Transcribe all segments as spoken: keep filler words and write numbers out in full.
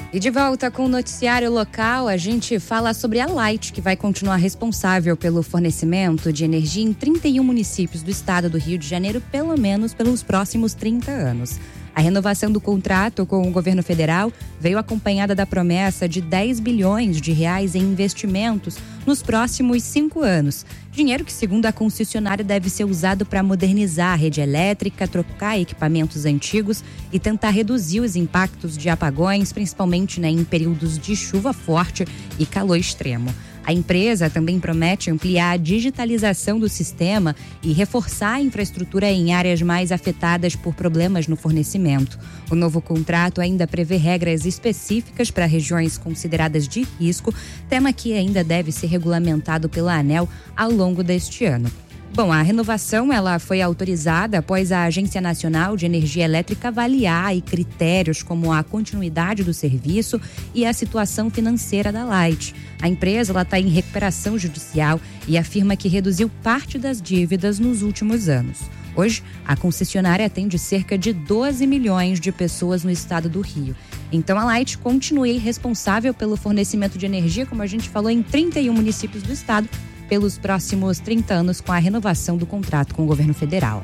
E de volta com o noticiário local, a gente fala sobre a Light, que vai continuar responsável pelo fornecimento de energia em trinta e um municípios do estado do Rio de Janeiro, pelo menos pelos próximos trinta anos. A renovação do contrato com o governo federal veio acompanhada da promessa de dez bilhões de reais em investimentos nos próximos cinco anos. Dinheiro que, segundo a concessionária, deve ser usado para modernizar a rede elétrica, trocar equipamentos antigos e tentar reduzir os impactos de apagões, principalmente, né, em períodos de chuva forte e calor extremo. A empresa também promete ampliar a digitalização do sistema e reforçar a infraestrutura em áreas mais afetadas por problemas no fornecimento. O novo contrato ainda prevê regras específicas para regiões consideradas de risco, tema que ainda deve ser regulamentado pela ANEEL ao longo deste ano. Bom, a renovação ela foi autorizada após a Agência Nacional de Energia Elétrica avaliar e critérios como a continuidade do serviço e a situação financeira da Light. A empresa está em recuperação judicial e afirma que reduziu parte das dívidas nos últimos anos. Hoje, a concessionária atende cerca de doze milhões de pessoas no estado do Rio. Então, a Light continua responsável pelo fornecimento de energia, como a gente falou, em trinta e um municípios do estado, pelos próximos trinta anos, com a renovação do contrato com o governo federal.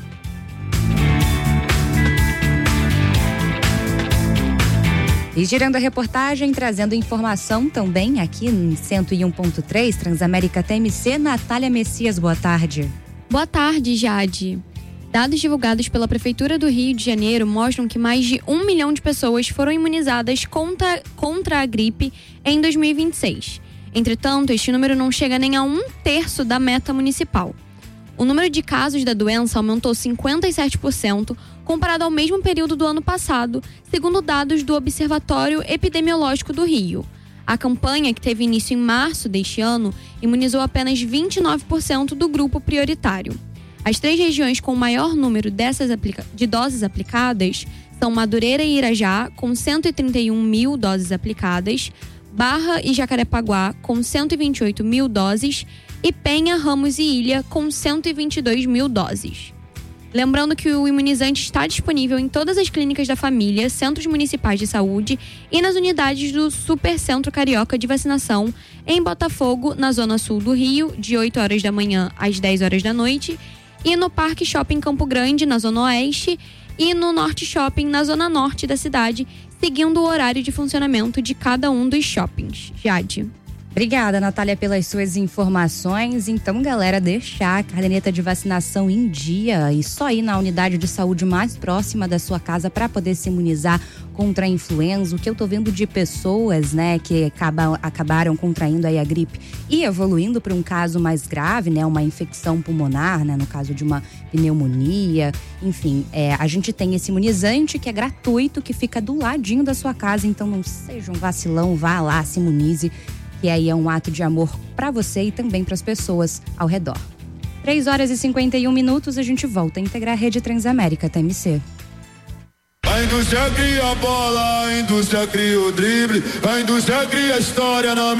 E girando a reportagem, trazendo informação também aqui em cento e um ponto três, Transamérica T M C, Natália Messias, boa tarde. Boa tarde, Jade. Dados divulgados pela Prefeitura do Rio de Janeiro mostram que mais de um milhão de pessoas foram imunizadas contra, contra a gripe em dois mil e vinte e seis. Entretanto, este número não chega nem a um terço da meta municipal. O número de casos da doença aumentou cinquenta e sete por cento comparado ao mesmo período do ano passado, segundo dados do Observatório Epidemiológico do Rio. A campanha, que teve início em março deste ano, imunizou apenas vinte e nove por cento do grupo prioritário. As três regiões com o maior número dessas aplica- de doses aplicadas são Madureira e Irajá, com cento e trinta e um mil doses aplicadas, Barra e Jacarepaguá, com cento e vinte e oito mil doses, e Penha, Ramos e Ilha, com cento e vinte e dois mil doses. Lembrando que o imunizante está disponível em todas as clínicas da família, centros municipais de saúde e nas unidades do Super Centro Carioca de Vacinação, em Botafogo, na Zona Sul do Rio, de oito horas da manhã às dez horas da noite, e no Parque Shopping Campo Grande, na Zona Oeste, e no Norte Shopping, na Zona Norte da cidade, seguindo o horário de funcionamento de cada um dos shoppings. Jade. Obrigada, Natália, pelas suas informações. Então, galera, deixar a caderneta de vacinação em dia e só ir na unidade de saúde mais próxima da sua casa para poder se imunizar contra a influenza. O que eu tô vendo de pessoas, né, que acabam, acabaram contraindo aí a gripe e evoluindo para um caso mais grave, né, uma infecção pulmonar, né, no caso de uma pneumonia. Enfim, é, a gente tem esse imunizante que é gratuito, que fica do ladinho da sua casa. Então, não seja um vacilão, vá lá, se imunize. Que aí é um ato de amor para você e também para as pessoas ao redor. três horas e cinquenta e um minutos, a gente volta a integrar a rede Transamérica T M C. A indústria cria a bola, a indústria cria o drible, a indústria cria a história na